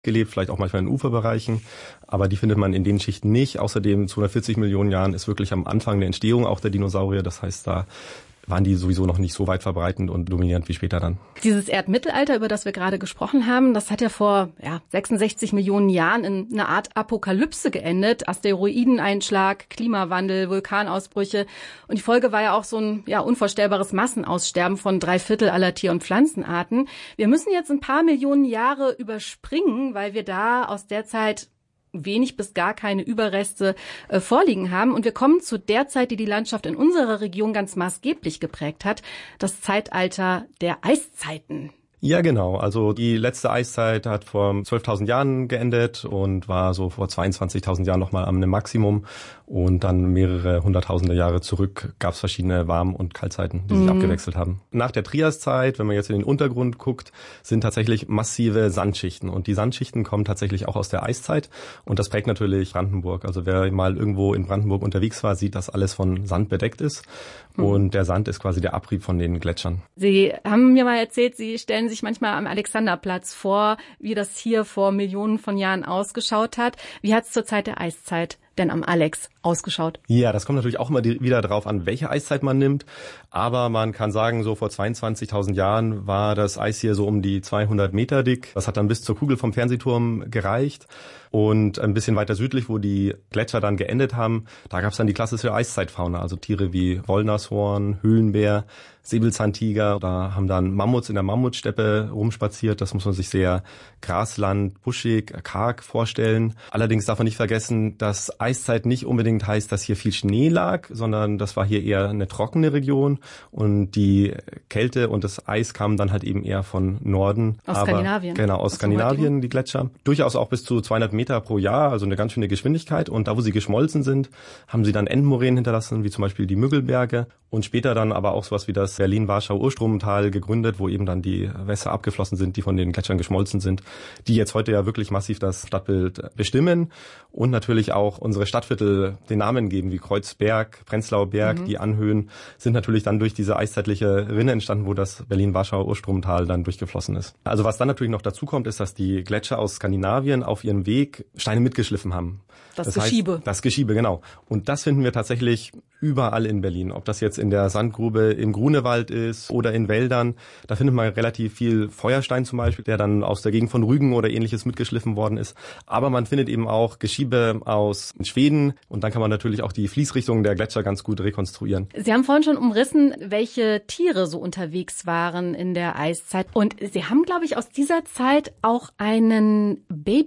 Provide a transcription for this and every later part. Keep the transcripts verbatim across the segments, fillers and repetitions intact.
gelebt, vielleicht auch manchmal in Uferbereichen, aber die findet man in den Schichten nicht. Außerdem zweihundertvierzig Millionen Jahren ist wirklich am Anfang der Entstehung auch der Dinosaurier, das heißt, da waren die sowieso noch nicht so weit verbreitend und dominierend wie später dann. Dieses Erdmittelalter, über das wir gerade gesprochen haben, das hat ja vor ja, sechsundsechzig Millionen Jahren in einer Art Apokalypse geendet. Asteroideneinschlag, Klimawandel, Vulkanausbrüche. Und die Folge war ja auch so ein ja, unvorstellbares Massenaussterben von drei Viertel aller Tier- und Pflanzenarten. Wir müssen jetzt ein paar Millionen Jahre überspringen, weil wir da aus der Zeit wenig bis gar keine Überreste äh, vorliegen haben. Und wir kommen zu der Zeit, die die Landschaft in unserer Region ganz maßgeblich geprägt hat, das Zeitalter der Eiszeiten. Ja, genau. Also die letzte Eiszeit hat vor zwölftausend Jahren geendet und war so vor zweiundzwanzigtausend Jahren nochmal am Maximum. Und dann mehrere hunderttausende Jahre zurück gab es verschiedene Warm- und Kaltzeiten, die sich mhm. abgewechselt haben. Nach der Triaszeit, wenn man jetzt in den Untergrund guckt, sind tatsächlich massive Sandschichten. Und die Sandschichten kommen tatsächlich auch aus der Eiszeit. Und das prägt natürlich Brandenburg. Also wer mal irgendwo in Brandenburg unterwegs war, sieht, dass alles von Sand bedeckt ist. Mhm. Und der Sand ist quasi der Abrieb von den Gletschern. Sie haben mir mal erzählt, Sie stellen sich manchmal am Alexanderplatz vor, wie das hier vor Millionen von Jahren ausgeschaut hat. Wie hat es zur Zeit der Eiszeit denn am Alex ausgeschaut? Ja, das kommt natürlich auch immer wieder drauf an, welche Eiszeit man nimmt. Aber man kann sagen, so vor zweiundzwanzigtausend Jahren war das Eis hier so um die zweihundert Meter dick. Das hat dann bis zur Kugel vom Fernsehturm gereicht. Und ein bisschen weiter südlich, wo die Gletscher dann geendet haben, da gab es dann die klassische Eiszeitfauna, also Tiere wie Wollnashorn, Höhlenbär, Säbelzahntiger. Da haben dann Mammuts in der Mammutsteppe rumspaziert. Das muss man sich sehr Grasland, buschig, karg vorstellen. Allerdings darf man nicht vergessen, dass Eiszeit nicht unbedingt heißt, dass hier viel Schnee lag, sondern das war hier eher eine trockene Region. Und die Kälte und das Eis kamen dann halt eben eher von Norden. Aus Aber, Skandinavien. Genau, aus, aus Skandinavien, die Gletscher. Durchaus auch bis zu zweihundert Meter pro Jahr, also eine ganz schöne Geschwindigkeit. Und da, wo sie geschmolzen sind, haben sie dann Endmoränen hinterlassen, wie zum Beispiel die Müggelberge. Und später dann aber auch sowas wie das Berlin-Warschau-Urstromtal gegründet, wo eben dann die Wässer abgeflossen sind, die von den Gletschern geschmolzen sind, die jetzt heute ja wirklich massiv das Stadtbild bestimmen und natürlich auch unsere Stadtviertel den Namen geben, wie Kreuzberg, Prenzlauer Berg, mhm. die Anhöhen, sind natürlich dann durch diese eiszeitliche Rinne entstanden, wo das Berlin-Warschau-Urstromtal dann durchgeflossen ist. Also was dann natürlich noch dazu kommt, ist, dass die Gletscher aus Skandinavien auf ihrem Weg Steine mitgeschliffen haben. Das, das Geschiebe. Heißt, das Geschiebe, genau. Und das finden wir tatsächlich überall in Berlin. Ob das jetzt in der Sandgrube im Grunewald ist oder in Wäldern. Da findet man relativ viel Feuerstein zum Beispiel, der dann aus der Gegend von Rügen oder ähnliches mitgeschliffen worden ist. Aber man findet eben auch Geschiebe aus Schweden. Und dann kann man natürlich auch die Fließrichtungen der Gletscher ganz gut rekonstruieren. Sie haben vorhin schon umrissen, welche Tiere so unterwegs waren in der Eiszeit. Und Sie haben, glaube ich, aus dieser Zeit auch einen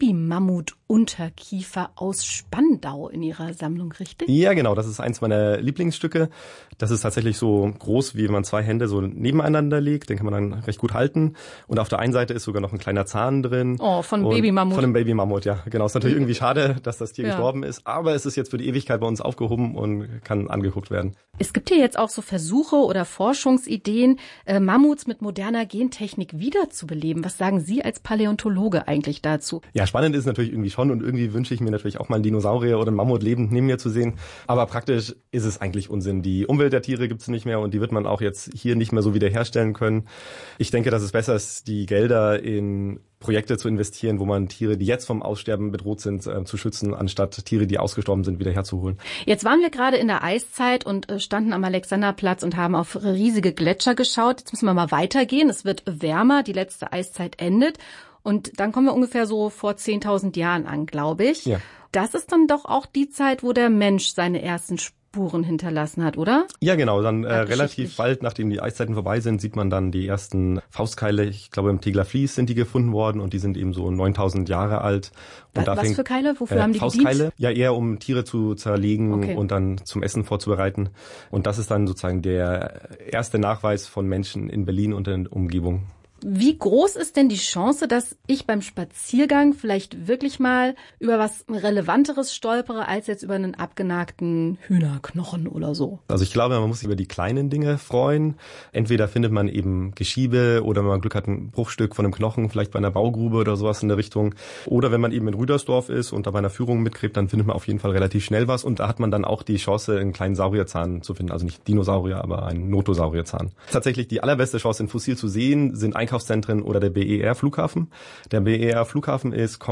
Babymammut-Unterkiefer aus Spandau in Ihrer Sammlung, richtig? Ja, genau. Das ist eins meiner Lieblingsstücke. Das ist tatsächlich so groß, wie man zwei Hände so nebeneinander legt. Den kann man dann recht gut halten. Und auf der einen Seite ist sogar noch ein kleiner Zahn drin. Oh, von Babymammut. Von einem Babymammut, ja. Genau. Ist natürlich irgendwie schade, dass das Tier ja. gestorben ist. Aber es ist jetzt für die Ewigkeit bei uns aufgehoben und kann angeguckt werden. Es gibt hier jetzt auch so Versuche oder Forschungsideen, äh, Mammuts mit moderner Gentechnik wiederzubeleben. Was sagen Sie als Paläontologe eigentlich dazu? Ja, spannend ist natürlich irgendwie schon und irgendwie wünsche ich mir natürlich auch mal einen Dinosaurier oder einen Mammut lebend neben mir zu sehen. Aber praktisch ist es eigentlich Unsinn. Die Umwelt der Tiere gibt es nicht mehr und die wird man auch jetzt hier nicht mehr so wiederherstellen können. Ich denke, dass es besser ist, die Gelder in Projekte zu investieren, wo man Tiere, die jetzt vom Aussterben bedroht sind, äh, zu schützen, anstatt Tiere, die ausgestorben sind, wieder herzuholen. Jetzt waren wir gerade in der Eiszeit und äh, standen am Alexanderplatz und haben auf riesige Gletscher geschaut. Jetzt müssen wir mal weitergehen. Es wird wärmer, die letzte Eiszeit endet. Und dann kommen wir ungefähr so vor zehntausend Jahren an, glaube ich. Ja. Das ist dann doch auch die Zeit, wo der Mensch seine ersten Spuren hinterlassen hat, oder? Ja, genau. Dann äh, relativ bald, nachdem die Eiszeiten vorbei sind, sieht man dann die ersten Faustkeile. Ich glaube, im Tegeler Vlies sind die gefunden worden und die sind eben so neuntausend Jahre alt. Und Was, da was fängt, für Keile? Wofür äh, haben die Faustkeile? gedient? Ja, eher um Tiere zu zerlegen Okay. und dann zum Essen vorzubereiten. Und das ist dann sozusagen der erste Nachweis von Menschen in Berlin und in der Umgebung. Wie groß ist denn die Chance, dass ich beim Spaziergang vielleicht wirklich mal über was Relevanteres stolpere, als jetzt über einen abgenagten Hühnerknochen oder so? Also ich glaube, man muss sich über die kleinen Dinge freuen. Entweder findet man eben Geschiebe oder wenn man Glück hat, ein Bruchstück von einem Knochen, vielleicht bei einer Baugrube oder sowas in der Richtung. Oder wenn man eben in Rüdersdorf ist und da bei einer Führung mitkriegt, dann findet man auf jeden Fall relativ schnell was. Und da hat man dann auch die Chance, einen kleinen Saurierzahn zu finden. Also nicht Dinosaurier, aber einen Notosaurierzahn. Tatsächlich die allerbeste Chance, ein Fossil zu sehen, sind Einkaufswagen Einkaufszentren oder der B E R Flughafen. Der B E R Flughafen ist